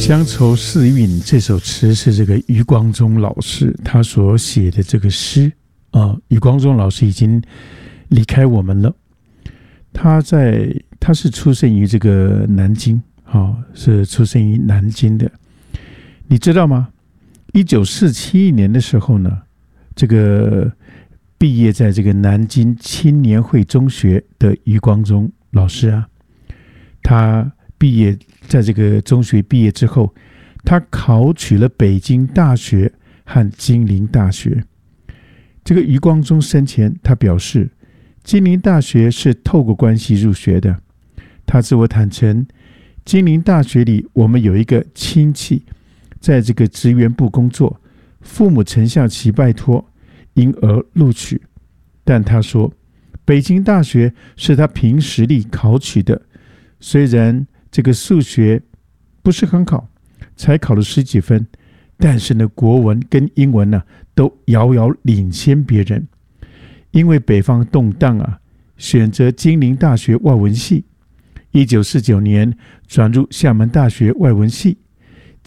乡愁四韵这首词是这个余光中老师他所写的这个诗余光中老师已经离开我们了。他是出生于这个南京是出生于南京的。你知道吗？1947年的时候呢，这个毕业在这个南京青年会中学的余光中老师啊，他毕业在这个中学毕业之后，他考取了北京大学和金陵大学。这个余光中生前他表示，金陵大学是透过关系入学的。他自我坦诚，金陵大学里我们有一个亲戚在这个职员部工作，父母曾向其拜托，因而录取。但他说，北京大学是他凭实力考取的，虽然这个数学不是很好，才考了10几分，但是呢，国文跟英文呢都遥遥领先别人。因为北方动荡啊，选择金陵大学外文系，1949年转入厦门大学外文系，